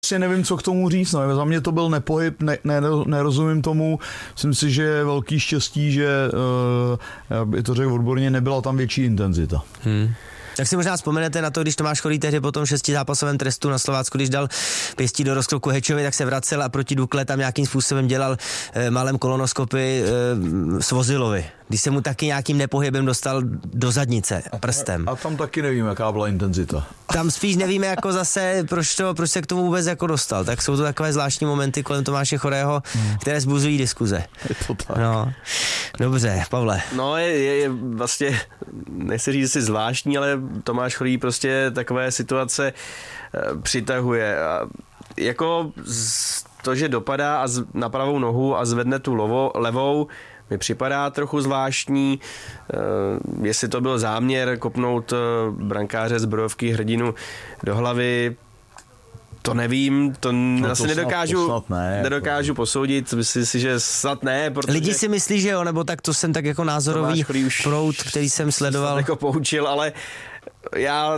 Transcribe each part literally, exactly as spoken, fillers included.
Vlastně nevím, co k tomu říct, no. Za mě to byl nepohyb, ne, ne, nerozumím tomu, myslím si, že je velký štěstí, že, uh, by to řekl odborně, nebyla tam větší intenzita. Hmm. Tak si možná vzpomenete na to, když Tomáš Chorý tehdy po tom šestizápasovém trestu na Slovácku, když dal pěstí do rozkroku Hečovi, tak se vracel a proti Dukle tam nějakým způsobem dělal e, malém kolonoskopy e, Svozilovi. Když se mu taky nějakým nepohybem dostal do zadnice prstem. A, a tam taky nevím, jaká byla intenzita. Tam spíš nevíme jako zase, proč, to, proč se k tomu vůbec jako dostal. Tak jsou to takové zvláštní momenty kolem Tomáše Chorého, hmm. které zbuzují diskuze. Je to tak. No. Dobře, Pavle. No je, je, je vlastně, nechci říct si zvláštní, ale Tomáš Chorý prostě takové situace e, přitahuje. A jako z, to, že dopadá a z, na pravou nohu a zvedne tu lovo, levou, mi připadá trochu zvláštní, e, jestli to byl záměr kopnout e, brankáře zbrojovky Hrdinu do hlavy, to nevím, to no asi to nedokážu, snad, ne, nedokážu posoudit, myslím si, že snad ne, protože... Lidi si myslí, že jo, nebo tak to jsem tak jako názorový proud, který jsem sledoval. Jako poučil, ale já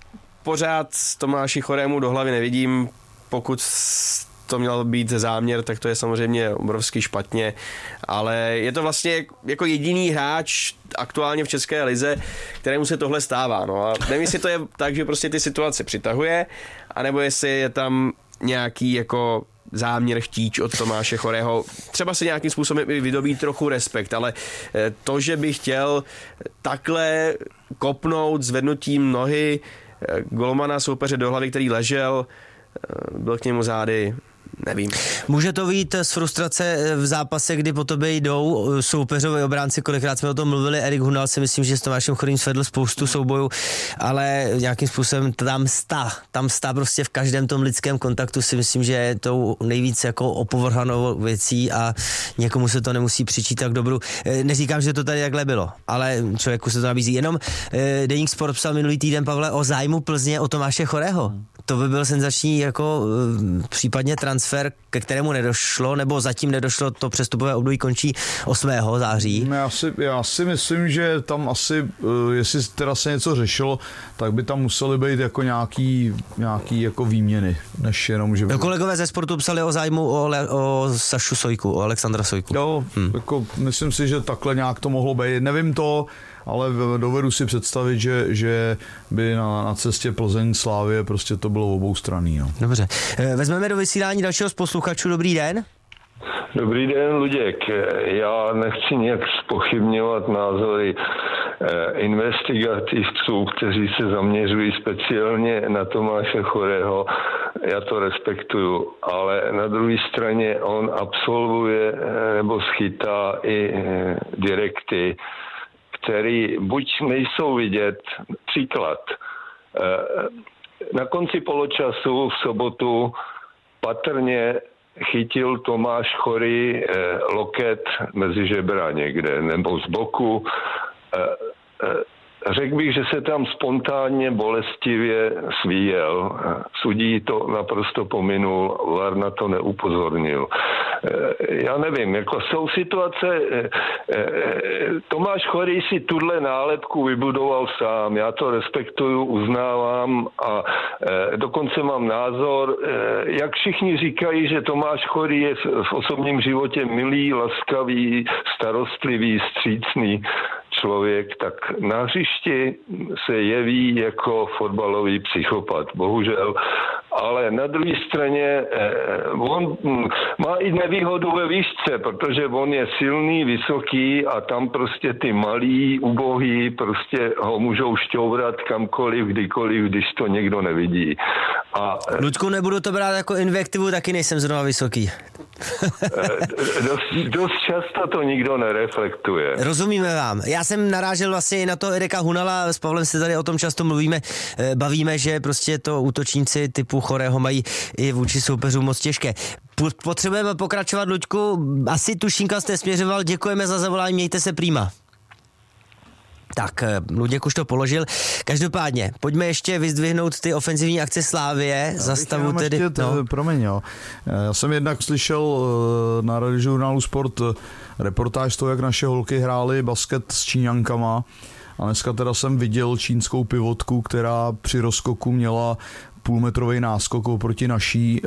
pořád Tomáši Chorému do hlavy nevidím, pokud to měl být záměr, tak to je samozřejmě obrovsky špatně, ale je to vlastně jako jediný hráč aktuálně v České lize, kterému se tohle stává. No a nevím, jestli to je tak, že prostě ty situace přitahuje, anebo jestli je tam nějaký jako záměr chtíč od Tomáše Chorého. Třeba se nějakým způsobem i vydobít trochu respekt, ale to, že by chtěl takhle kopnout zvednutím nohy golmana soupeře do hlavy, který ležel, byl k němu zády, nevím. Může to vyjít z frustrace v zápase, kdy po tobě jdou soupeřovi obránci, kolikrát jsme o tom mluvili, Erik Hunal si myslím, že s Tomášem Chorým svedl spoustu soubojů, ale nějakým způsobem tam sta, tam sta prostě v každém tom lidském kontaktu si myslím, že je tou nejvíc jako opovrhanou věcí a někomu se to nemusí přičítat k dobru. Neříkám, že to tady takhle bylo, ale člověku se to nabízí. Jenom Deník Sport psal minulý týden, Pavle, o zájmu Plzně o Tomáše Chorého. To by byl senzační jako případně transfer, ke kterému nedošlo, nebo zatím nedošlo, to přestupové období končí osmého září. Já si, já si myslím, že tam asi, jestli teda se něco řešilo, tak by tam musely být jako nějaký, nějaký jako výměny, než jenom, že by... No, kolegové ze Sportu psali o zájmu o, Le, o Sašu Sojku, o Alexandra Sojku. Jo, hmm. jako myslím si, že takhle nějak to mohlo být. Nevím to, ale dovedu si představit, že, že by na, na cestě Plzeň Slávie prostě to bylo oboustranný. No. Dobře. Vezmeme do vysílání dalšího z posluchačů. Dobrý den. Dobrý den, Luděk. Já nechci nějak zpochybňovat názory investigativců, kteří se zaměřují speciálně na Tomáše Chorého. Já to respektuju, ale na druhé straně on absolvuje nebo schytá i direkty, který buď nejsou vidět, příklad. Na konci poločasu v sobotu patrně chytil Tomáš Chorý loket mezi žebra někde, nebo z boku. Řekl bych, že se tam spontánně bolestivě svíjel. Sudí to naprosto pominul, V A R na to neupozornil. Já nevím, jako jsou situace, Tomáš Chorý si tuhle nálepku vybudoval sám, já to respektuju, uznávám a dokonce mám názor, jak všichni říkají, že Tomáš Chorý je v osobním životě milý, laskavý, starostlivý, vstřícný člověk, tak na hřišti se jeví jako fotbalový psychopat, bohužel. Ale na druhé straně eh, on má i nevýhodu ve výšce, protože on je silný, vysoký a tam prostě ty malí, ubohý prostě ho můžou šťourat kamkoliv, kdykoliv, když to někdo nevidí. A, Luďku, nebudu to brát jako invektivu, taky nejsem zrovna vysoký. dost, dost často to nikdo nereflektuje. Rozumíme vám. Já jsem narážel vlastně i na to Erika Hunala, s Pavlem se tady o tom často mluvíme, bavíme, že prostě to útočníci typu Chorého mají i vůči soupeřům moc těžké. Potřebujeme pokračovat, Luďku, asi tuším, kam jste směřoval, děkujeme za zavolání, mějte se prýma. Tak, Luděk už to položil. Každopádně, pojďme ještě vyzdvihnout ty ofenzivní akce Slávie, za stavu tedy... Ještě, no. Promiň, jo. Já jsem jednak slyšel na radiožurnálu Sport reportáž z toho, jak naše holky hrály basket s Číňankama a dneska teda jsem viděl čínskou pivotku, která při rozskoku měla půlmetrový náskok oproti naší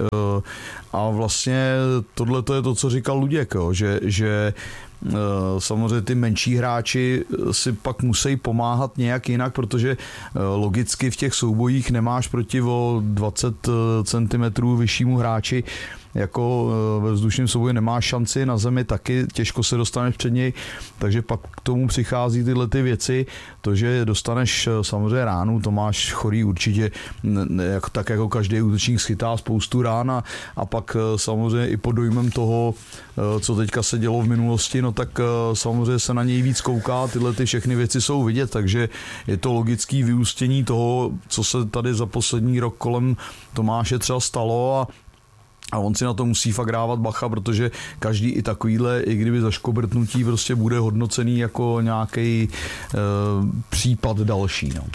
a vlastně tohle to je to, co říkal Luděk, jo, že, že samozřejmě ty menší hráči si pak musí pomáhat nějak jinak, protože logicky v těch soubojích nemáš proti o dvacet centimetrů vyššímu hráči, jako ve vzdušném souboji nemáš šanci, na zemi taky těžko se dostaneš před něj, takže pak k tomu přichází tyhle ty věci, to, že dostaneš samozřejmě ránu, to máš Chorý určitě, jak, tak jako každý útočník schytá spoustu rán a, a pak samozřejmě i pod dojmem toho, co teďka se dělo v minulosti, no tak samozřejmě se na něj víc kouká, tyhle ty všechny věci jsou vidět, takže je to logický vyústění toho, co se tady za poslední rok kolem Tomáše třeba stalo a A on si na to musí fakt dávat bacha, protože každý i takovýhle, i kdyby zaškobrtnutí, prostě bude hodnocený jako nějaký e, případ další. No.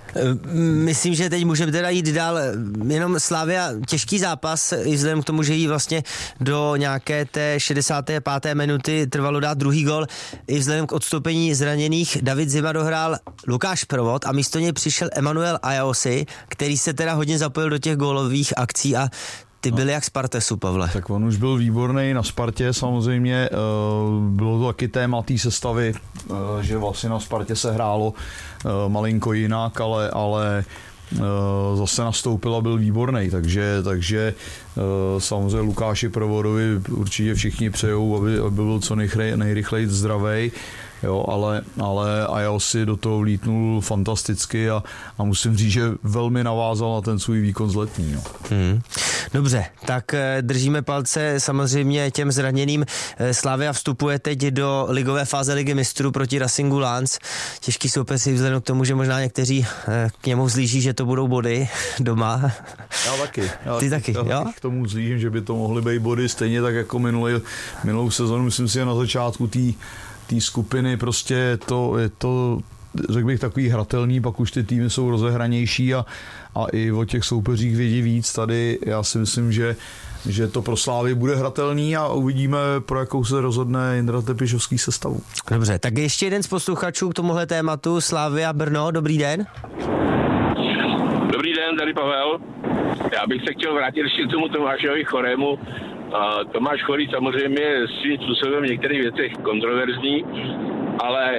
Myslím, že teď můžeme teda jít dál. Jenom Slavia, těžký zápas, i vzhledem k tomu, že jí vlastně do nějaké té šedesáté páté minuty trvalo dát druhý gol. I vzhledem k odstoupení zraněných David Zima dohrál Lukáš Provod a místo něj přišel Emanuel Ajaosi, který se teda hodně zapojil do těch gólových akcí a ty byly jak Spartesu, Pavle. Tak on už byl výborný na Spartě, samozřejmě bylo to taky téma té sestavy, že vlastně na Spartě se hrálo malinko jinak, ale, ale zase nastoupil a byl výborný, takže, takže samozřejmě Lukáši Provodovi určitě všichni přejou, aby, aby byl co nejrychleji, nejrychleji zdravej. Jo, ale, ale Ajaosi do toho vlítnul fantasticky a, a musím říct, že velmi navázal na ten svůj výkon z letní. No. Hmm. Dobře, tak držíme palce samozřejmě těm zraněným. Slavia vstupuje teď do ligové fáze Ligy mistrů proti Racingu Lens. Těžký soupeř si vzhledem k tomu, že možná někteří k němu zlíží, že to budou body doma. Já taky. Já Ty taky, taky, jo? taky k tomu zlížím, že by to mohly být body stejně tak jako minulý, minulou sezonu. Myslím si, že na začátku té té skupiny prostě je to, je to, řekl bych, takový hratelný, pak už ty týmy jsou rozehranější a, a i o těch soupeřích vědí víc. Tady já si myslím, že, že to pro Slávy bude hratelný a uvidíme, pro jakou se rozhodne Jindra Tepišovský sestavu. Dobře, tak ještě jeden z posluchačů k tomuhle tématu, Slavia Brno, dobrý den. Dobrý den, tady Pavel. Já bych se chtěl vrátit ještě k tomu Tomášovi Chorému. A Tomáš Chorý samozřejmě je svým způsobem v některých věcech kontroverzní, ale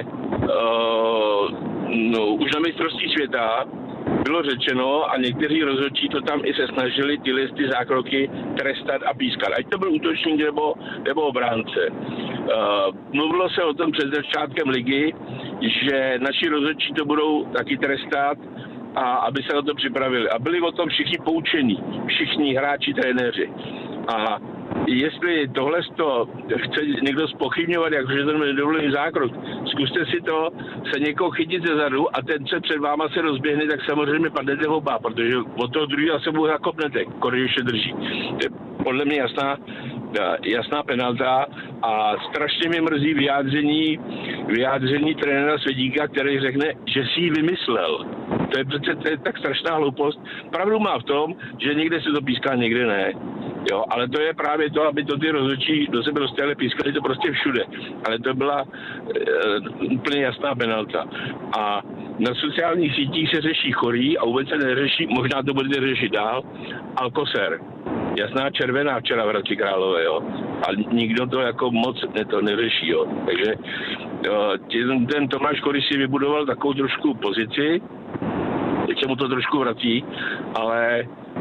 uh, no, už na mistrovství světa bylo řečeno a někteří rozhodčí to tam i se snažili tyhle ty zákroky trestat a pískat. Ať to byl útočník nebo, nebo obránce. Uh, mluvilo se o tom před začátkem ligy, že naši rozhodčí to budou taky trestat a aby se na to připravili. A byli o tom všichni poučení, všichni hráči, trenéři. A jestli tohle chce někdo zpochybňovat, jakože to nedovolený zákrok, zkuste si to se někoho chytit ze zadu a ten se před váma se rozběhne, tak samozřejmě padnete oba, protože od toho druhého se mu zakopnete, když se drží. To je podle mě jasná, jasná penalta a strašně mě mrzí vyjádření, vyjádření trenéra Svědíka, který řekne, že si ji vymyslel. To je přece to je tak strašná hloupost. Pravdu má v tom, že někde se to píská, někde ne. Jo, ale to je právě to, aby to ty rozhodčí do sebe dostali, pískali to prostě všude. Ale to byla e, úplně jasná penalta. A na sociálních sítích se řeší Chorý a vůbec se neřeší, možná to budete řešit dál, Alcocer. Jasná červená včera v Hradci Králové, jo. A nikdo to jako moc ne, to neřeší, jo. Takže jo, ten, ten Tomáš Chorý si vybudoval takovou trošku pozici, teď se mu to trošku vrací, ale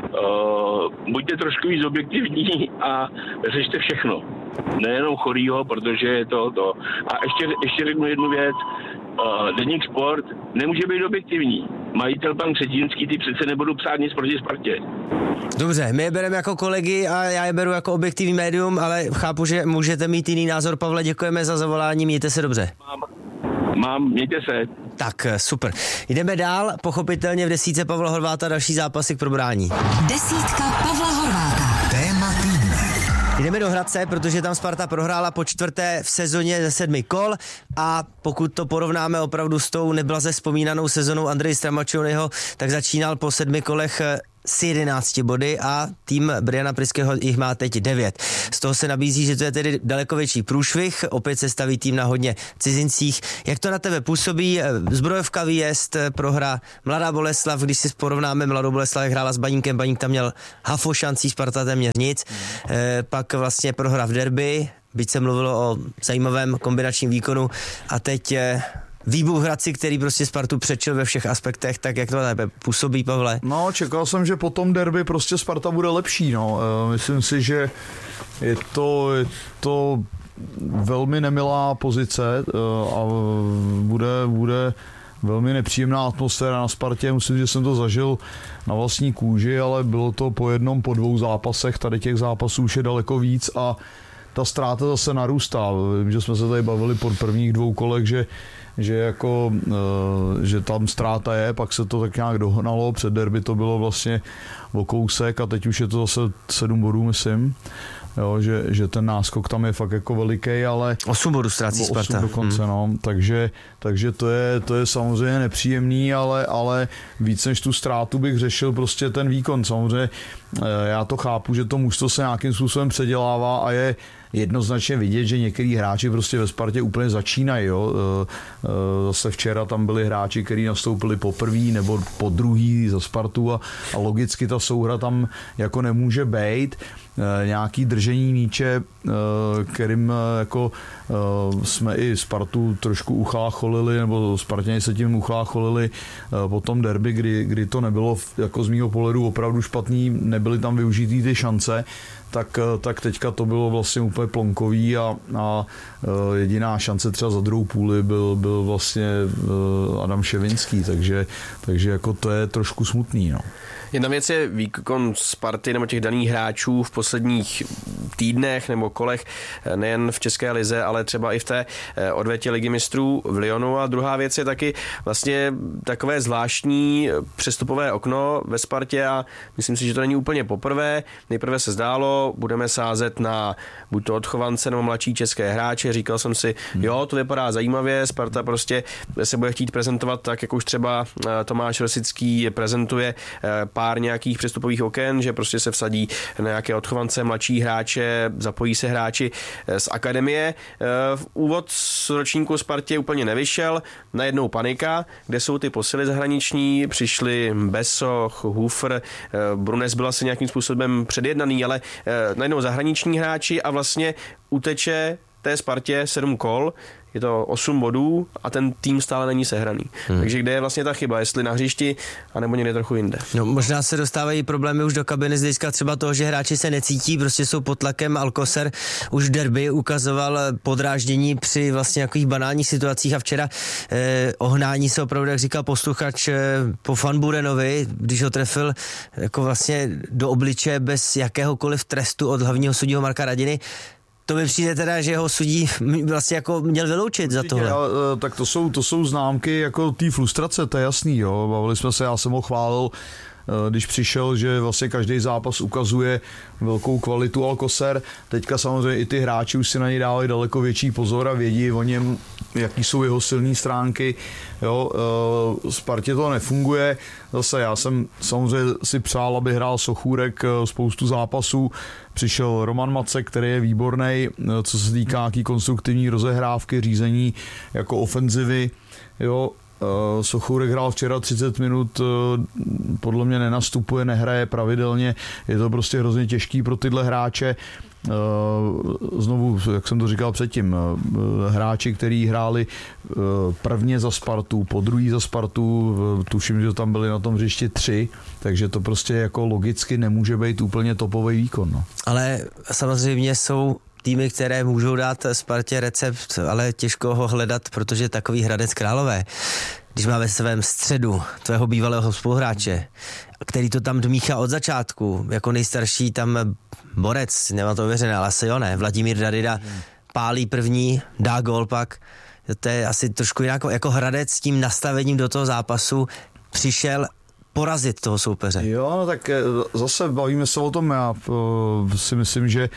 uh, buďte trošku víc objektivní a řešte všechno. Nejenom Chorýho, protože je to to. A ještě, ještě řeknu jednu věc. Uh, Deník Sport nemůže být objektivní. Majitel pan Křetínský, ty přece nebudou psát nic proti Spartě. Dobře, my je bereme jako kolegy a já je beru jako objektivní médium, ale chápu, že můžete mít jiný názor. Pavle, děkujeme za zavolání, mějte se dobře. Mám, mám mějte se. Tak, super. Jdeme dál, pochopitelně v desítce Pavla Horváta další zápasy k probrání. Desítka Pavla Horváta. Téma týdne. Jdeme do Hradce, protože tam Sparta prohrála po čtvrté v sezóně ze sedmi kol a pokud to porovnáme opravdu s tou neblaze vzpomínanou sezonou Andreje Stramačonyho, tak začínal po sedmi kolech s jedenácti body a tým Briana Priského jich má teď devět. Z toho se nabízí, že to je tedy daleko větší průšvih, opět se staví tým na hodně cizincích. Jak to na tebe působí? Zbrojovka výjezd, prohra Mladá Boleslav, když si porovnáme Mladou Boleslav, jak hrála s Baníkem, Baník tam měl hafo šancí, Sparta téměř nic. Mm. E, pak vlastně prohra v derby, byť se mluvilo o zajímavém kombinačním výkonu a teď e, výbuch Hradci, který prostě Spartu přečil ve všech aspektech, tak jak to tebe působí, Pavle? No, čekal jsem, že po tom derby prostě Sparta bude lepší, no. E, myslím si, že je to, je to velmi nemilá pozice e, a bude, bude velmi nepříjemná atmosféra na Spartě. Myslím, že jsem to zažil na vlastní kůži, ale bylo to po jednom, po dvou zápasech. Tady těch zápasů už je daleko víc a ta ztráta zase narůstá. Vím, že jsme se tady bavili po prvních dvou kolech, že, že, jako, že tam ztráta je, pak se to tak nějak dohnalo. Před derby to bylo vlastně o kousek a teď už je to zase sedm bodů, myslím. Jo, že, že ten náskok tam je fakt jako veliký, ale... osm bodů ztrácí Sparta. osm dokonce, hmm. no. Takže, takže to, je, to je samozřejmě nepříjemný, ale, ale víc než tu ztrátu bych řešil prostě ten výkon. Samozřejmě já to chápu, že to mužstvo se nějakým způsobem předělává a je jednoznačně vidět, že některý hráči prostě ve Spartě úplně začínají. Jo. Zase včera tam byli hráči, kteří nastoupili poprvé nebo po druhý za Spartu a, a logicky ta souhra tam jako nemůže být. Nějaký držení míče, kterým jako jsme i Spartu trošku uchlácholili, nebo Spartěni se tím uchlácholili po tom derby, kdy, kdy to nebylo jako z mýho pohledu opravdu špatný, nebyly tam využitý ty šance, tak, tak teďka to bylo vlastně úplně plonkový a, a jediná šance třeba za druhou půli byl, byl vlastně Adam Ševinský, takže, takže jako to je trošku smutný. No. Jedna věc je výkon Sparty nebo těch daných hráčů v posledních týdnech nebo kolech, nejen v České lize, ale třeba i v té odvetě Ligy mistrů v Lyonu. A druhá věc je taky vlastně takové zvláštní přestupové okno ve Spartě a myslím si, že to není úplně poprvé. Nejprve se zdálo, budeme sázet na buď to odchovance nebo mladší české hráče. Říkal jsem si, jo, to vypadá zajímavě, Sparta prostě se bude chtít prezentovat tak, jak už třeba Tomáš Rosický prezentuje pár nějakých přestupových oken, že prostě se vsadí na nějaké odchovance, mladší hráče, zapojí se hráči z akademie. V úvod z ročníku Spartě úplně nevyšel, najednou panika, kde jsou ty posily zahraniční, přišli Besoch, Hufer, Brunes byl asi nějakým způsobem předjednaný, ale najednou zahraniční hráči a vlastně uteče té Spartě sedm kol, je to osm bodů a ten tým stále není sehraný. Hmm. Takže kde je vlastně ta chyba, jestli na hřišti, anebo někde trochu jinde. No, možná se dostávají problémy už do kabiny z hlediska třeba toho, že hráči se necítí, prostě jsou pod tlakem. Alcocer už v derby ukazoval podráždění při vlastně nějakých banálních situacích a včera eh, ohnání se opravdu, jak říkal posluchač, eh, po Fanburenovi, když ho trefil jako vlastně do obliče bez jakéhokoliv trestu od hlavního sudího Marka Radiny. To mi přijde teda, že ho sudí vlastně jako měl vyloučit za tohle. Já, tak to jsou, to jsou známky jako té frustrace, to je jasný, jo. Bavili jsme se, já jsem ho chválil, když přišel, že vlastně každý zápas ukazuje velkou kvalitu Alcocer. Teďka samozřejmě i ty hráči už si na něj dávají daleko větší pozor a vědí o něm, jaký jsou jeho silné stránky. Jo, Spartě to nefunguje. Zase já jsem samozřejmě si přál, aby hrál Sochůrek spoustu zápasů. Přišel Roman Macek, který je výborný, co se týká nějaký konstruktivní rozehrávky, řízení jako ofenzivy. Jo, Sochůrek hrál včera třicet minut, podle mě nenastupuje, nehraje pravidelně, je to prostě hrozně těžký pro tyhle hráče. Znovu, jak jsem to říkal předtím, hráči, kteří hráli prvně za Spartu, po druhý za Spartu, tuším, že tam byli na tom hřišti tři, takže to prostě jako logicky nemůže být úplně topový výkon. No. Ale samozřejmě jsou týmy, které můžou dát Spartě recept, ale těžko ho hledat, protože takový Hradec Králové, když má ve svém středu tvého bývalého spoluhráče, který to tam dmíchá od začátku, jako nejstarší tam borec, nemá to ověřené, ale asi jo ne, Vladimír Dadida pálí první, dá gól pak, to je asi trošku jinak, jako Hradec s tím nastavením do toho zápasu přišel porazit toho soupeře. Jo, no tak zase bavíme se o tom, já si myslím, že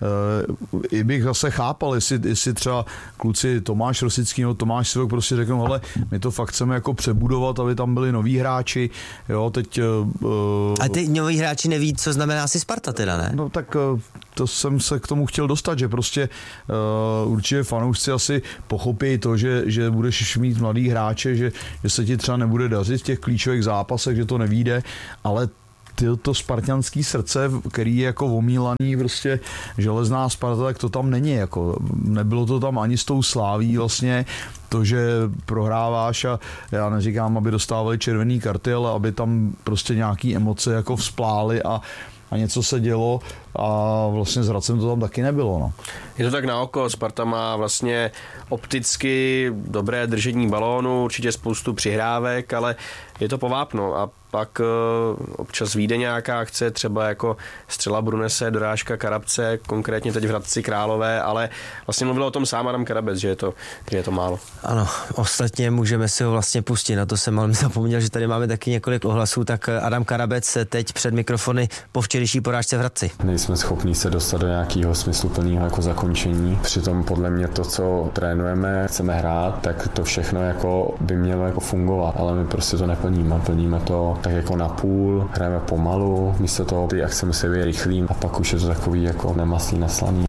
i bych zase chápal, jestli, jestli třeba kluci Tomáš Rosický nebo Tomáš Sivok prostě řeknou, hele, my to fakt chceme jako přebudovat, aby tam byli noví hráči, jo, teď... Uh, A ty noví hráči neví, co znamená asi Sparta teda, ne? No tak to jsem se k tomu chtěl dostat, že prostě uh, určitě fanoušci asi pochopí to, že, že budeš mít mladý hráče, že, že se ti třeba nebude dařit v těch klíčových zápasech, že to nevyjde, ale to spartanský srdce, který je jako omílaný prostě železná Sparta, tak to tam není, jako nebylo to tam ani s tou Sláví vlastně, to, že prohráváš a já neříkám, aby dostávali červený karty, ale aby tam prostě nějaký emoce jako vzplály a a něco se dělo a vlastně s Hradcem to tam taky nebylo. No. Je to tak na oko, Sparta má vlastně opticky dobré držení balónu, určitě spoustu přihrávek, ale je to povápno a pak uh, občas vyjde nějaká akce, třeba jako střela Brunese, dorážka Karabce, konkrétně teď v Hradci Králové, ale vlastně mluvil o tom sám Adam Karabec, že je to, že je to málo. Ano, ostatně můžeme si ho vlastně pustit, na to jsem ale zapomněl, že tady máme taky několik ohlasů, tak Adam Karabec teď před mikrofony po včerejší porážce v Hradci. Nejsme schopní se dostat do nějakého smysluplného jako zakončení, přitom podle mě to, co trénujeme, chceme hrát, tak to všechno jako by mělo jako fungovat, ale my prostě to neplníme, plníme to tak jako na půl, hrajeme pomalu, místo toho ty akce musí být rychlý a pak už je to takový jako nemaslý, neslaný.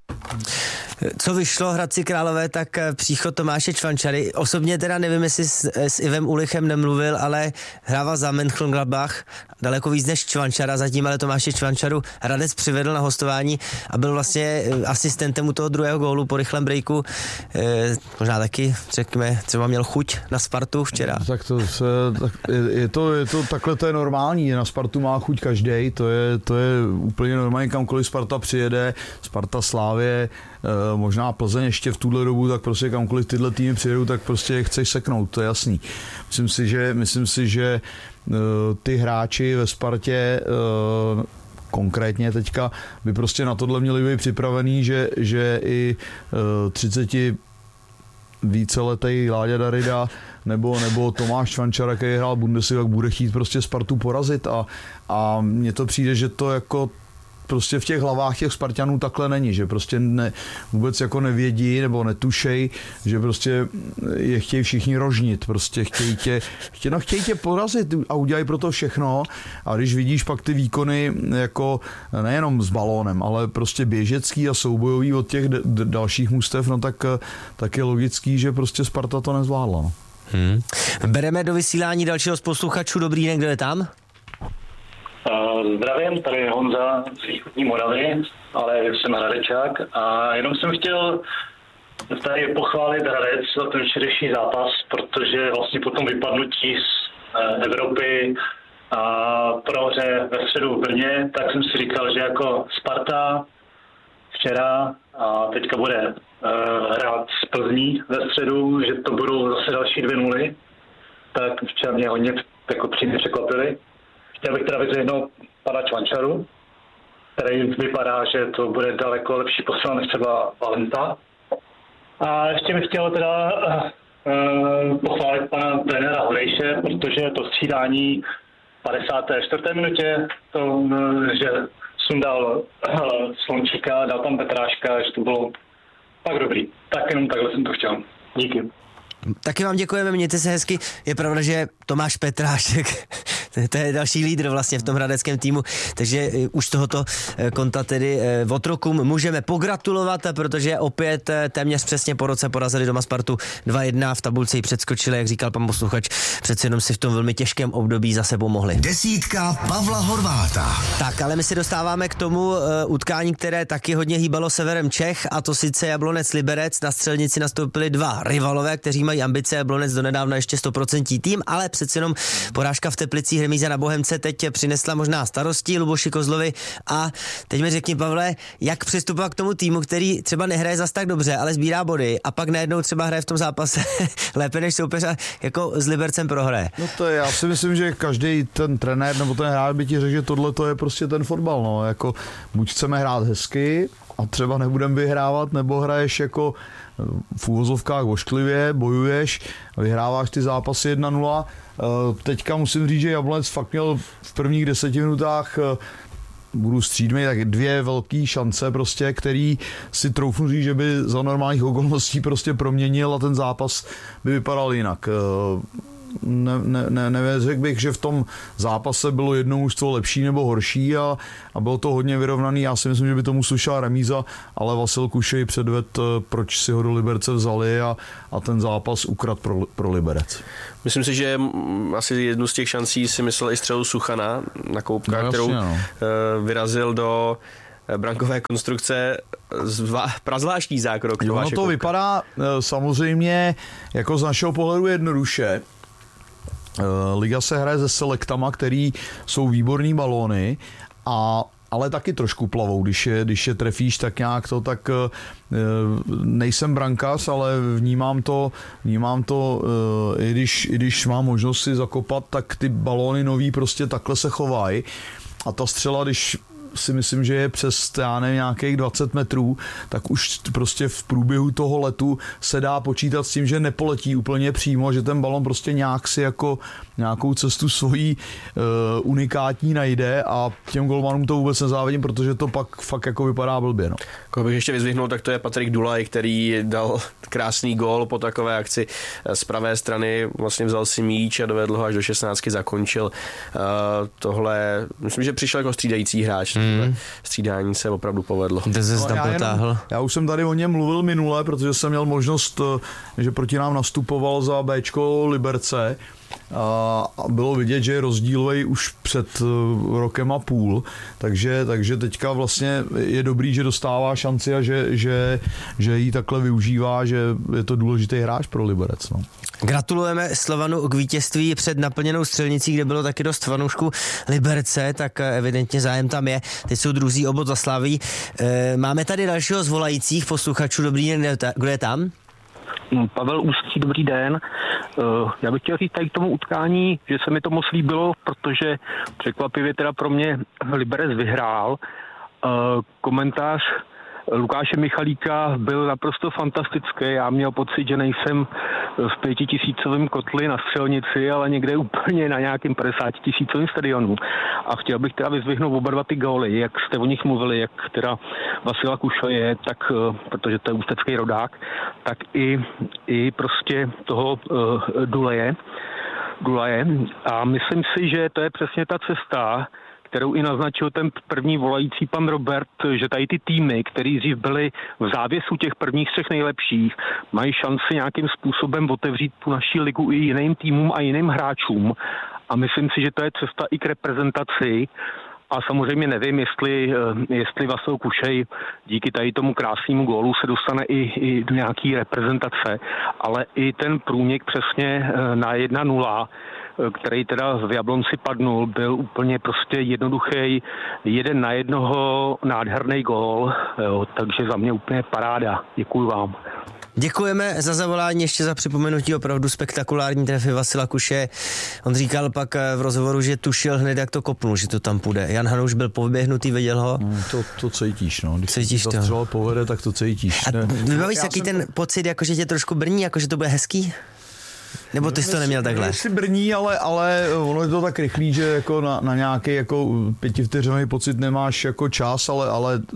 Co vyšlo Hradci Králové, tak příchod Tomáše Čvančary. Osobně teda nevím, jestli s, s Ivem Ulichem nemluvil, ale hrával za Mönchengladbach daleko víc než Čvančara, zatím ale Tomáše Čvančaru Hradec přivedl na hostování a byl vlastně asistentem u toho druhého gólu po rychlém breaku. E, možná taky, řekněme, třeba měl chuť na Spartu včera. Tak to se, tak je, je, to, je to, takhle to je normální, na Spartu má chuť každej, to je, to je úplně normální, kamkoliv Sparta přijede, Sparta, Slávě, možná Plzeň ještě v tuhle dobu, tak prostě kamkoliv tyhle týmy přijedou, tak prostě chceš seknout, to je jasný. Myslím si, že, myslím si, že ty hráči ve Spartě konkrétně teďka by prostě na tohle měli být připravený, že, že i třiceti víceletý Láďa Darida nebo, nebo Tomáš Čvančara, který hrál Bundesligu, bude chtít prostě Spartu porazit a, a mně to přijde, že to jako prostě v těch hlavách těch Spartanů takhle není, že prostě ne, vůbec jako nevědí nebo netušej, že prostě je chtějí všichni rožnit, prostě chtějí tě, chtě, no chtějí tě porazit a udělají pro to všechno a když vidíš pak ty výkony jako nejenom s balónem, ale prostě běžecký a soubojový od těch d- d- dalších mustev, no tak, tak je logický, že prostě Sparta to nezvládla. No. Hmm. Bereme do vysílání dalšího z posluchačů. Dobrý den, kdo je tam? Uh, zdravím, tady je Honza z východní Moravy, ale jsem Hradečák a jenom jsem chtěl tady pochválit Hradec za ten včerejší zápas, protože vlastně po tom vypadnutí z uh, Evropy a prohře ve středu v Brně, tak jsem si říkal, že jako Sparta včera a teďka bude uh, hrát z Plzní ve středu, že to budou zase další dvě nuly, tak včera mě hodně jako přímě překvapili. Chtěl bych teda vyzvednout pana Čvančaru, který vypadá, že to bude daleko lepší posil než třeba Valenta. A ještě bych chtěl teda uh, pochválit pana trenéra Horejše, protože to střídání v padesáté čtvrté minutě, to, uh, že sundal uh, Slončíka, dal tam Petráška, že to bylo tak dobrý. Tak jenom takhle jsem to chtěl. Díky. Taky vám děkujeme, mějte se hezky. Je pravda, že Tomáš Petrášek, to je další lídr vlastně v tom hradeckém týmu, takže už tohoto konta tedy otrokům můžeme pogratulovat, protože opět téměř přesně po roce porazili doma Spartu dva jedna, v tabulce ji předskočili, jak říkal pan posluchač, přece jenom si v tom velmi těžkém období za sebou mohli. Desítka Pavla Horváta. Tak, ale my se dostáváme k tomu uh, utkání, které taky hodně hýbalo severem Čech, a to sice Jablonec Liberec. Na střelnici nastoupili dva rivalové, kteří mají ambice. Jablonec donedávna ještě sto procent tým, ale přece jenom porážka v Teplicích, remíza na Bohemce teď přinesla možná starosti Luboši Kozlovi. A teď mi řekni, Pavle, jak přistupovat k tomu týmu, který třeba nehraje zas tak dobře, ale sbírá body a pak najednou třeba hraje v tom zápase lépe než soupeř a jako s Libercem prohraje. No to je, já si myslím, že každý ten trenér nebo ten hráč by ti řekl, že tohle to je prostě ten fotbal, no, jako buď chceme hrát hezky a a třeba nebudem vyhrávat, nebo hraješ jako v úvozovkách ošklivě, bojuješ, vyhráváš ty zápasy jedna nula. Teďka musím říct, že Jablonec fakt měl v prvních deseti minutách, budu střídmej, tak dvě velké šance prostě, který si troufnu říct, že by za normálních okolností prostě proměnil a ten zápas by vypadal jinak. Ne, ne, ne, nevěřil bych, že v tom zápase bylo jedno mužstvo lepší nebo horší a, a bylo to hodně vyrovnaný. Já si myslím, že by tomu slušela remíza, ale Vasil Kušej předved, proč si ho do Liberce vzali a, a ten zápas ukrad pro, pro Liberec. Myslím si, že asi jednu z těch šancí si myslel i střelu Suchana na Koupka, no, kterou no. vyrazil do brankové konstrukce, prazvláštní zákrok. Ono to vypadá samozřejmě jako z našeho pohledu jednoduše. Liga se hraje se selektama, který jsou výborný balóny, a, ale taky trošku plavou, když je, když je trefíš tak nějak to, tak nejsem brankář, ale vnímám to, vnímám to i, když, i když mám možnost si zakopat, tak ty balóny nový prostě takhle se chovají a ta střela, když si myslím, že je přes, já nevím, nějakých dvacet metrů, tak už prostě v průběhu toho letu se dá počítat s tím, že nepoletí úplně přímo, že ten balon prostě nějak si jako nějakou cestu svojí uh, unikátní najde a těm golmanům to vůbec nezávidím, protože to pak fakt jako vypadá blbě. No. Koho bych ještě vyzvihnul, tak to je Patrik Dulaj, který dal krásný gól po takové akci z pravé strany, vlastně vzal si míč a dovedl ho až do šestnáctky, zakončil. Uh, tohle, myslím, že přišel jako střídající hráč. Mm. Střídání se opravdu povedlo. No, já, jenom, já už jsem tady o něm mluvil minule, protože jsem měl možnost, že proti nám nastupoval za Bčko Liberce a bylo vidět, že je rozdílový už před rokem a půl, takže, takže teďka vlastně je dobrý, že dostává šanci a že, že, že ji takhle využívá, že je to důležitý hráč pro Liberec. No. Gratulujeme Slovanu k vítězství před naplněnou střelnicí, kde bylo taky dost fanoušků Liberce, tak evidentně zájem tam je. Teď jsou druzí obod za Slaví. Máme tady dalšího z volajících posluchačů. Dobrý den, kdo je tam? Pavel Ústí, dobrý den. Já bych chtěl říct tady k tomu utkání, že se mi to moc líbilo, protože překvapivě teda pro mě Liberec vyhrál. Komentář Lukáše Michalíka byl naprosto fantastický. Já měl pocit, že nejsem v pětitisícovém kotli na střelnici, ale někde úplně na nějakém padesátitisícovém stadionu. A chtěl bych teda vyzvihnout oba dva ty góly, jak jste o nich mluvili, jak teda Vasila Kušoje, tak, protože to je ústecký rodák, tak i, i prostě toho uh, Dulaje. Dulaje. A myslím si, že to je přesně ta cesta, kterou i naznačil ten první volající pan Robert, že tady ty týmy, které dřív byly v závěsu těch prvních třech nejlepších, mají šanci nějakým způsobem otevřít tu naší ligu i jiným týmům a jiným hráčům. A myslím si, že to je cesta i k reprezentaci. A samozřejmě nevím, jestli, jestli Vasil Kušej díky tady tomu krásnému gólu se dostane i, i do nějaký reprezentace, ale i ten průnik přesně na jedna nula, který teda v Jablonci padnul, byl úplně prostě jednoduchý, jeden na jednoho nádherný gól, jo, takže za mě úplně paráda. Děkuju vám. Děkujeme za zavolání, ještě za připomenutí opravdu spektakulární trefy Vasila Kuše. On říkal pak v rozhovoru, že tušil hned, jak to kopnul, že to tam půjde. Jan Hanuš byl povyběhnutý, viděl ho. Hmm, to, to cítíš, no. Když cítíš to střela povede, tak to cítíš. A vybavíš si jaký ten to... pocit, jako že tě trošku brní, jako že to bude hezký? Nebo ty jsi to neměl takhle? Jestli brní, ale, ale ono je to tak rychlý, že jako na, na nějaký jako pětivteřinový pocit nemáš jako čas, ale, ale uh,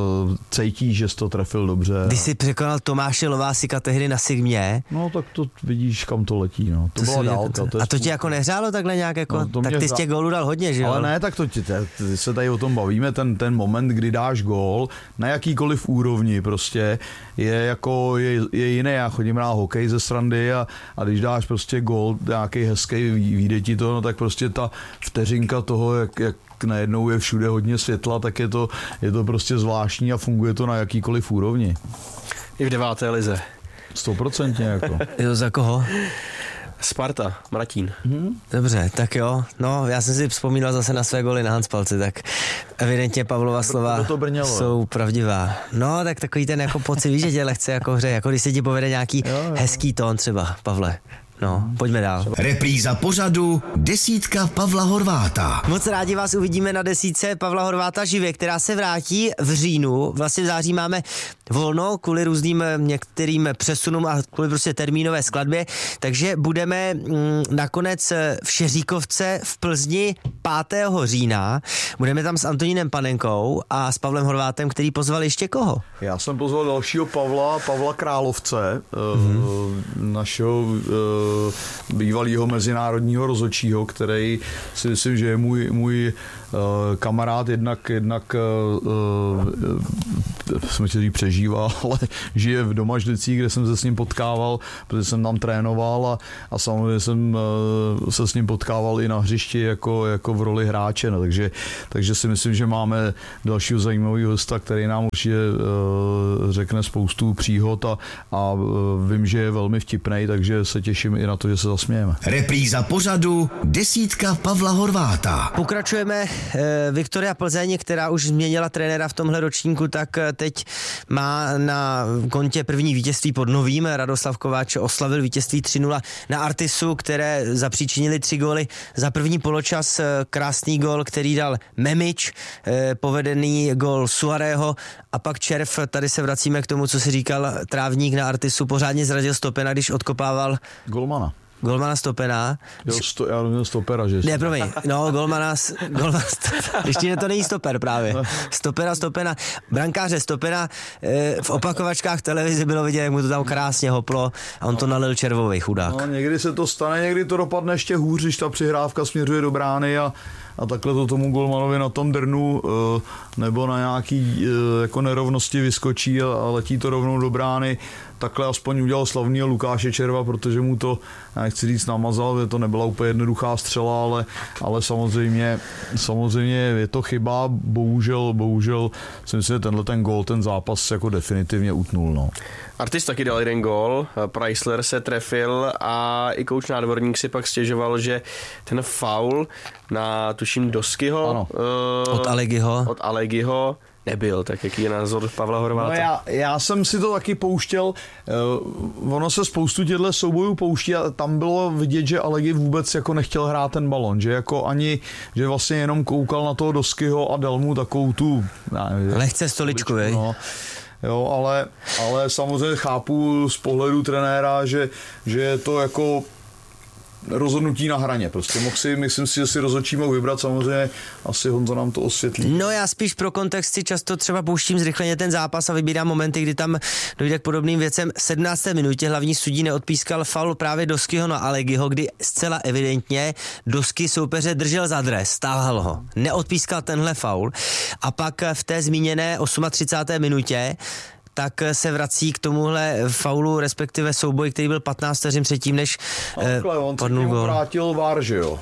cítíš, že jsi to trefil dobře. Když jsi překonal Tomáše Lovásika tehdy na Sigmě. No tak to vidíš, kam to letí. No. To, to byla dálka. To a to tě jako nehřálo takhle nějak? Jako, no, tak ty z těch gólů dal hodně, že jo? Ale ne, tak to ti, ty se tady o tom bavíme, ten, ten moment, kdy dáš gól na jakýkoliv úrovni prostě je jako je, je jiný. Já chodím hrát hokej ze srandy a, a když dáš prostě gól, nějaký hezký, vyjde ti to, no tak prostě ta vteřinka toho, jak, jak najednou je všude hodně světla, tak je to, je to prostě zvláštní a funguje to na jakýkoliv úrovni. I v deváté lize. Stoprocentně jako. Jo, za koho? Sparta, Martin. Hmm. Dobře, tak jo. No, já jsem si vzpomínal zase na své góly na Hanspalci, tak evidentně Pavlova slova to brnělo, jsou jo. pravdivá. No, tak takový ten jako pocit, víš, že tě lehce jako hře, jako když se ti povede nějaký jo, jo. hezký tón třeba, Pavle. No, pojďme dál. Repríza pořadu Desítka Pavla Horváta. Moc rádi vás uvidíme na desítce Pavla Horváta živě, která se vrátí v říjnu. Vlastně v září máme volno kvůli různým některým přesunům a kvůli prostě termínové skladbě, takže budeme mm, nakonec v Šeříkovce v Plzni pátého října. Budeme tam s Antonínem Panenkou a s Pavlem Horvátem, který pozval ještě koho? Já jsem pozval dalšího Pavla, Pavla Královce, mm-hmm. našeho bývalého mezinárodního rozhodčího, který si myslím, že je můj, můj kamarád, jednak, jednak jsme chtěli přežíval, ale žije v Domažlicích, kde jsem se s ním potkával, protože jsem tam trénoval a, a samozřejmě jsem se s ním potkával i na hřišti jako, jako v roli hráče, no, takže, takže si myslím, že máme dalšího zajímavého hosta, který nám určitě řekne spoustu příhod a, a vím, že je velmi vtipnej, takže se těším i na to, že se zasmějeme. Repríza pořadu Desítka Pavla Horváta. Pokračujeme. Viktoria Plzeň, která už změnila trenéra v tomhle ročníku, tak teď má na kontě první vítězství pod Novým. Radoslav Kováč oslavil vítězství tři nula na Artisu, které zapříčinili tři góly za první poločas. Krásný gól, který dal Memič, povedený gól Suarého a pak Červ. Tady se vracíme k tomu, co si říkal Trávník na Artisu. Pořádně zradil Stopena, když odkopával golmana. Golmana Stopena. Jo, sto, já nevím stopera, že? Ne, promiň, no, golmana, golmana ještě to není stoper právě. Stopera, Stopena, brankáře Stopena, e, v opakovačkách televizi bylo vidět, jak mu to tam krásně hoplo a on to nalil červovej chudák. No, někdy se to stane, někdy to dopadne ještě hůř, když ta přihrávka směřuje do brány a a takhle to tomu golmanovi na tom drnu nebo na nějaký jako nerovnosti vyskočí a letí to rovnou do brány. Takhle aspoň udělal slavného Lukáše Červa, protože mu to, nechci říct, namazal, že to nebyla úplně jednoduchá střela, ale, ale samozřejmě, samozřejmě je to chyba, bohužel, bohužel si myslím, že tenhle ten gól, ten zápas jako definitivně utnul. No. Artis taky dal jeden gól, Preissler se trefil a i kouč Nádvorník si pak stěžoval, že ten faul na tuším Doskyho uh, od Alegiho od Alegiho nebyl, tak jaký je názor Pavla Horváta? No já, já jsem si to taky pouštěl, uh, ono se spoustu těchto soubojů pouští a tam bylo vidět, že Alegi vůbec jako nechtěl hrát ten balon, že jako ani, že vlastně jenom koukal na toho Doskyho a dal mu takovou tu nevím, lehce stoličku, stoličku no. Jo, ale, ale samozřejmě chápu z pohledu trenéra, že, že je to jako rozhodnutí na hraně. Prostě mohl si, myslím si, že si rozhodčí mohl vybrat, samozřejmě asi Honza nám to osvětlí. No já spíš pro kontext si často třeba pouštím zrychleně ten zápas a vybírám momenty, kdy tam dojde k podobným věcem. V sedmnácté minutě hlavní sudí neodpískal faul právě Doskyho na Alegiho, kdy zcela evidentně Dosky soupeře držel za dres, stáhl ho. Neodpískal tenhle faul a pak v té zmíněné třicáté osmé minutě tak se vrací k tomuhle faulu, respektive souboj, který byl patnáct vteřin předtím, než eh, padnul gól. On vrátil V A R, že jo?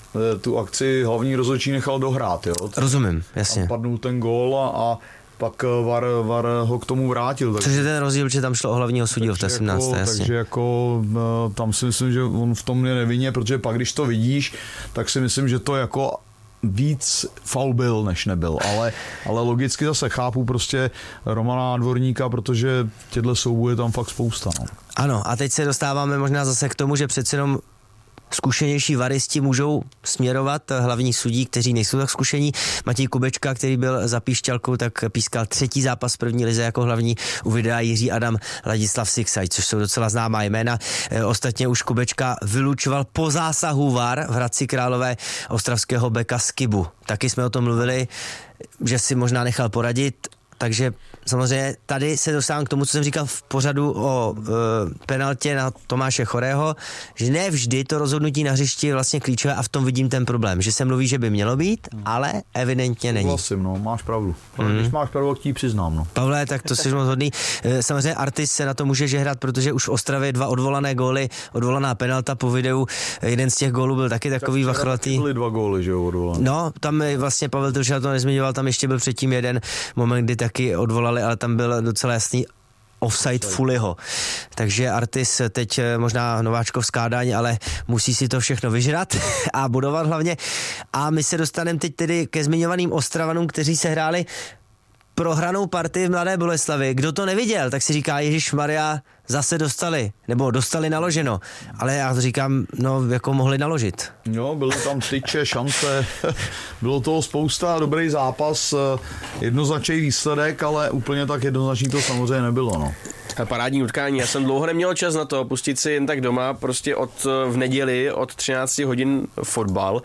Tu akci hlavní rozhodčí nechal dohrát, jo? Rozumím, jasně. A padnul ten gól a, a pak V A R, V A R ho k tomu vrátil. Takže, Což je ten rozdíl, že tam šlo o hlavního sudího v té sedmnácté Jako, jasně. Takže jako tam si myslím, že on v tom je nevinně, protože pak, když to vidíš, tak si myslím, že to jako víc faul byl, než nebyl, ale, ale logicky zase chápu prostě Romana Dvorníka, protože těchto soubojů je tam fakt spousta. No. Ano, a teď se dostáváme možná zase k tomu, že přeci jenom zkušenější varisti můžou směrovat hlavní sudí, kteří nejsou tak zkušení. Matěj Kubečka, který byl za Píšťalkou, tak pískal třetí zápas v první lize jako hlavní, u videa Jiří Adam, Ladislav Siksaj, což jsou docela známá jména. Ostatně už Kubečka vylučoval po zásahu V A R v Hradci Králové ostravského beka Skibu. Taky jsme o tom mluvili, že si možná nechal poradit. Takže samozřejmě tady se dostávám k tomu, co jsem říkal v pořadu o e, penaltě na Tomáše Chorého, že ne vždy to rozhodnutí na hřišti je vlastně klíčové a v tom vidím ten problém, že se mluví, že by mělo být, ale evidentně není. Vlastně, no, máš pravdu. Hmm. Když máš pravdu, tak ti přiznám, no. Pavle, tak to jsi moc hodný. E, samozřejmě Artis se na to může žehrat, protože už v Ostravě dva odvolané góly, odvolaná penalta po videu, jeden z těch gólů byl taky takový vachrolatý. Byly dva góly, že jo, odvolané. No, tam vlastně Pavel Trča to nezmiňoval, tam ještě byl předtím jeden moment, kdy taky odvolali, ale tam byl docela jasný offside Fuliho. Takže Artis teď možná nováčkovská daň, ale musí si to všechno vyžrat a budovat hlavně. A my se dostaneme teď tedy ke zmiňovaným Ostravanům, kteří se hráli prohranou partii v Mladé Boleslavi. Kdo to neviděl, tak si říká, ježišmarja, zase dostali, nebo dostali naloženo. Ale já to říkám, no jako mohli naložit. Jo, byly tam tyče, šance, bylo toho spousta, dobrý zápas, jednoznačný výsledek, ale úplně tak jednoznačný to samozřejmě nebylo, no. Parádní utkání. Já jsem dlouho neměl čas na to pustit si jen tak doma, prostě od v neděli od třinácti hodin fotbal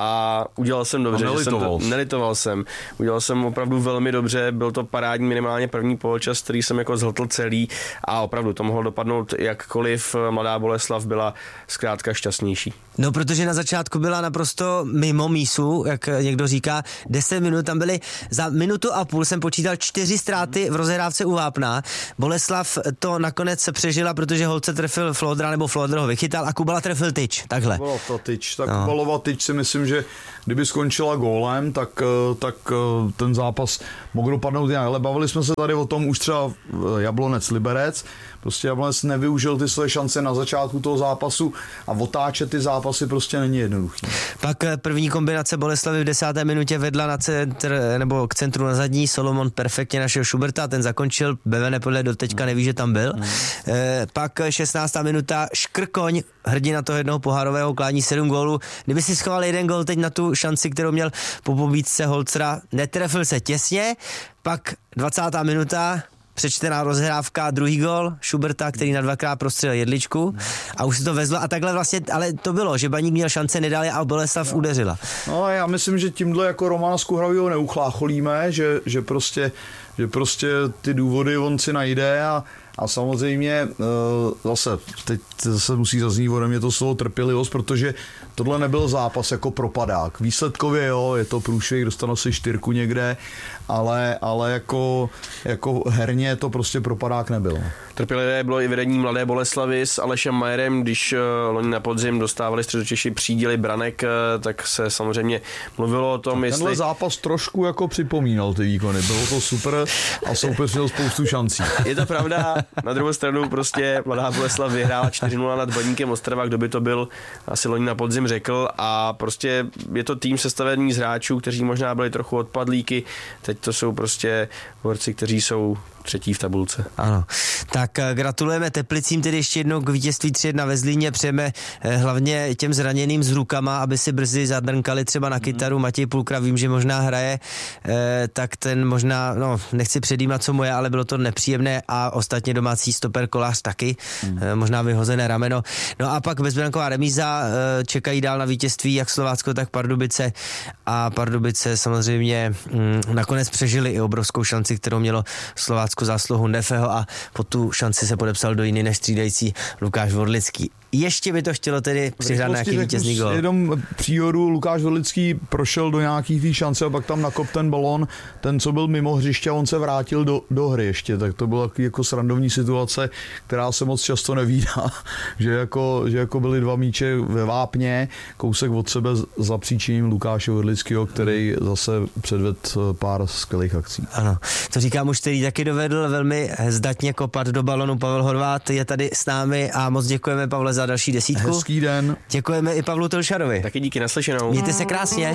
a udělal jsem dobře. A nelitoval. Že jsem, nelitoval jsem. Udělal jsem opravdu velmi dobře, byl to parádní minimálně první poločas, který jsem jako zhltl celý a opravdu to mohlo dopadnout jakkoliv. Mladá Boleslav byla zkrátka šťastnější. No, protože na začátku byla naprosto mimo mísu, jak někdo říká, deset minut, tam byly za minutu a půl jsem počítal čtyři ztráty v rozehrávce u Vápna. Boleslav to nakonec se přežila, protože Holce trefil Flodra, nebo Flodr ho vychytal a Kubala trefil tyč, takhle. Kubala to tyč, tak no. Kubalova tyč si myslím, že kdyby skončila gólem, tak, tak ten zápas mohl dopadnout jinak, ale bavili jsme se tady o tom už třeba Jablonec Liberec, prostě Jablonec nevyužil ty své šance na začátku toho zápasu a otáčet ty zápasy prostě není jednoduchý. Pak první kombinace Boleslavy v desáté minutě vedla na centr, nebo k centru na zadní, Solomon perfektně našel Schuberta, ten zakončil, Bevene podle do teďka neví, že tam byl. Mm. E, pak šestnáctá minuta, Škrkoň, hrdina toho jednoho pohárového klání, sedm gólů. Kdyby si schoval jeden gól teď na tu šanci, kterou měl po pobídce Holcera, netrefil se těsně, pak dvacátá minuta, přečtená rozhrávka, druhý gól Schuberta, který na dvakrát prostřelil jedličku a už se to vezlo a takhle vlastně, ale to bylo, že Baník měl šance, nedal je a Boleslav udeřila. No já myslím, že tímhle jako Romana Skuhravýho neuchlácholíme, že, že, prostě, že prostě ty důvody on si najde a A samozřejmě zase, teď se musí zaznít ode mě to slovo trpělivost, protože tohle nebyl zápas jako propadák. Výsledkově jo, je to průšvih, dostanu si čtyřku někde, ale, ale jako, jako herně to prostě propadák nebyl. Trpělivé bylo i vedení Mladé Boleslavy s Alešem Majerem, když loni na podzim dostávali Středočeši příděly branek, tak se samozřejmě mluvilo o tom, Tenhle jestli... Tenhle zápas trošku jako připomínal ty výkony, bylo to super a soupeř měl spoustu šancí. Je to pravda, na druhou stranu prostě Mladá Boleslav vyhrála čtyři nula nad Baníkem Ostrava, kdo by to byl, asi loni na podzim řekl, a prostě je to tým sestavený z hráčů, kteří možná byli trochu odpadlíky, teď to jsou prostě borci, kteří jsou třetí v tabulce. Ano, tak gratulujeme Teplicím tedy ještě jednou k vítězství tři jedna ve Zlíně, přejeme hlavně těm zraněným s rukama, aby si brzy zadrnkali třeba na kytaru. Matěj Pulkra, vím, že možná hraje, tak ten možná, no nechci předjímat, co mu je, ale bylo to nepříjemné a ostatně domácí stoper Kolář taky, hmm. možná vyhozené rameno. No a pak bezbranková remíza, čekají dál na vítězství jak Slovácko, tak Pardubice a Pardubice samozřejmě nakonec přežili i obrovskou šanci, kterou mělo Slovácko zásluhu Nefeho a po tu šanci se podepsal do jiný než střídající Lukáš Vorlický. Ještě by to chtělo tedy přihrát nějaký vítězný gól. Jenom příhodu, Lukáš Vorlický prošel do nějakých té šance a pak tam nakop ten balón, ten, co byl mimo hřiště, a on se vrátil do, do hry ještě, tak to byla jako srandovní situace, která se moc často nevídá, že jako, že jako byly dva míče ve vápně, kousek od sebe za příčiním Lukáše Vorlického, který zase předvedl pár skvělých akcí. Ano, to říkám už, který taky dovedl velmi zdatně kopat do balonu. Pavel Horváth je tady s námi a moc děkujeme, Pavle, za další desítku. Hezký den. Děkujeme i Pavlu Tolšarovi. Taky díky, naslyšenou. Mějte se krásně.